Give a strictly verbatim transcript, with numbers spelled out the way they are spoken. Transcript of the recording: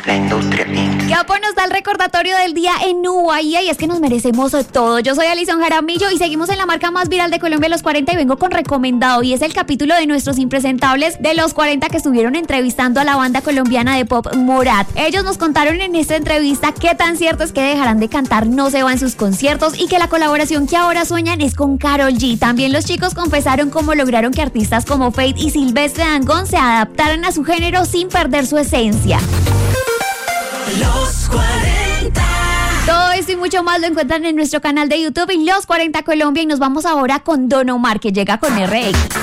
La industria pink. Gapo nos da el recordatorio del día en Uvaía y es que nos merecemos todo. Yo soy Alison Jaramillo y seguimos en la marca más viral de Colombia, Los cuarenta, y vengo con recomendado, y es el capítulo de nuestros impresentables de Los cuarenta que estuvieron entrevistando a la banda colombiana de pop Morat. Ellos nos contaron en esta entrevista qué tan cierto es que dejarán de cantar No se va en sus conciertos y que la colaboración que ahora sueñan es con Karol G. También los chicos confesaron cómo lograron que artistas como Feid y Silvestre Dangond se adaptaran a su género sin perder su esencia. Los cuarenta. Todo esto y mucho más lo encuentran en nuestro canal de YouTube y Los cuarenta Colombia, y nos vamos ahora con Don Omar, que llega con R X.